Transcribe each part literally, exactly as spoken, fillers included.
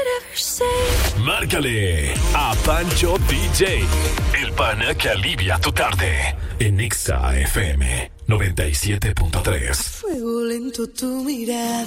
Márcale a Pancho D J, el pana que alivia tu tarde, en Exa F M noventa y siete punto tres. Fuego lento tu mirada.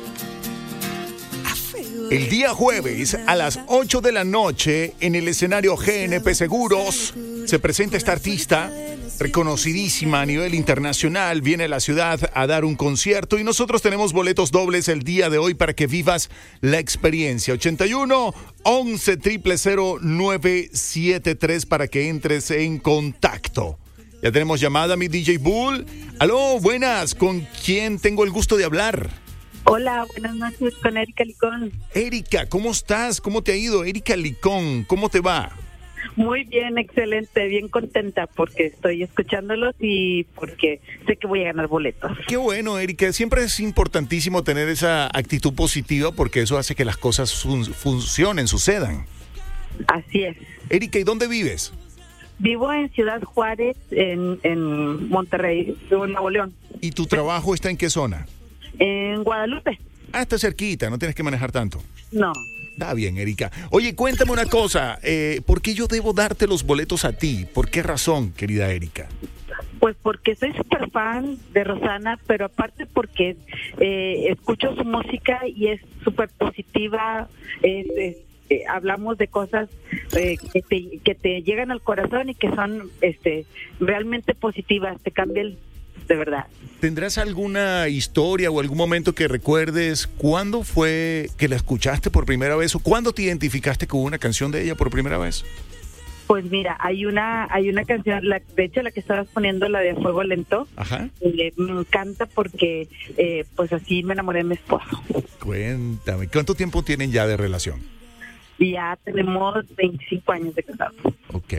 El día jueves a las ocho de la noche en el escenario G N P Seguros se presenta esta artista reconocidísima a nivel internacional. Viene a la ciudad a dar un concierto y nosotros tenemos boletos dobles el día de hoy para que vivas la experiencia. ochenta y uno, once, cero cero cero, nueve siete tres para que entres en contacto. Ya tenemos llamada, mi D J Bull. Aló, buenas, ¿con quién tengo el gusto de hablar? Hola, buenas noches, con Erika Licón. Erika, ¿cómo estás? ¿Cómo te ha ido? Erika Licón, ¿cómo te va? Muy bien, excelente, bien contenta porque estoy escuchándolos y porque sé que voy a ganar boletos. Qué bueno, Erika. Siempre es importantísimo tener esa actitud positiva porque eso hace que las cosas fun- funcionen, sucedan. Así es. Erika, ¿y dónde vives? Vivo en Ciudad Juárez, en, en Monterrey, vivo en Nuevo León. ¿Y tu trabajo está en qué zona? En Guadalupe. Ah, está cerquita, no tienes que manejar tanto. No. Está bien, Erika. Oye, cuéntame una cosa, eh, ¿por qué yo debo darte los boletos a ti? ¿Por qué razón, querida Erika? Pues porque soy súper fan de Rosana, pero aparte porque eh, escucho su música y es súper positiva, es, es, eh, hablamos de cosas eh, que, te, que te llegan al corazón y que son este realmente positivas, te cambian de verdad. ¿Tendrás alguna historia o algún momento que recuerdes cuándo fue que la escuchaste por primera vez o cuándo te identificaste con una canción de ella por primera vez? Pues mira, hay una hay una canción, la, de hecho la que estabas poniendo, la de Fuego Lento. Ajá. Eh, me encanta porque eh, pues así me enamoré de mi esposo. Cuéntame, ¿cuánto tiempo tienen ya de relación? Ya tenemos veinticinco años de casados. Ok,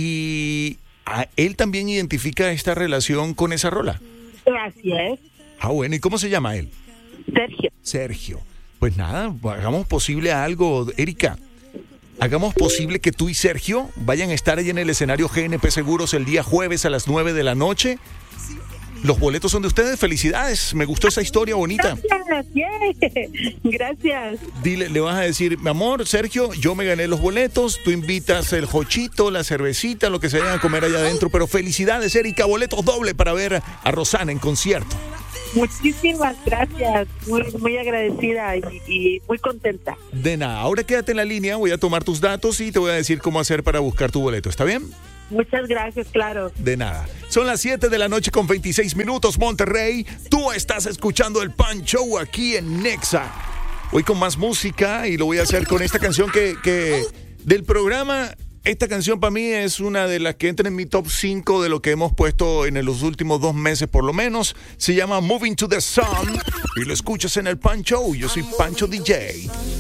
y ¿a él también identifica esta relación con esa rola? Así es. Ah, bueno, ¿y cómo se llama él? Sergio. Sergio. Pues nada, hagamos posible algo, Erika. Hagamos posible que tú y Sergio vayan a estar ahí en el escenario G N P Seguros el día jueves a las nueve de la noche. Los boletos son de ustedes. Felicidades. Me gustó esa historia bonita. Gracias. Yeah. Gracias. Dile, le vas a decir, mi amor, Sergio, yo me gané los boletos. Tú invitas el jochito, la cervecita, lo que se vayan a comer allá adentro. Pero felicidades, Erika. Boletos doble para ver a Rosana en concierto. Muchísimas gracias. Muy, muy agradecida y, y muy contenta. De nada. Ahora quédate en la línea. Voy a tomar tus datos y te voy a decir cómo hacer para buscar tu boleto. ¿Está bien? Muchas gracias, claro. De nada. Son las siete de la noche con veintiséis minutos, Monterrey. Tú estás escuchando el Pan Show aquí en Nexa. Voy con más música y lo voy a hacer con esta canción que, que del programa. Esta canción para mí es una de las que entra en mi top cinco de lo que hemos puesto en los últimos dos meses por lo menos. Se llama Moving to the Sun y lo escuchas en el Pan Show. Yo soy Pancho D J.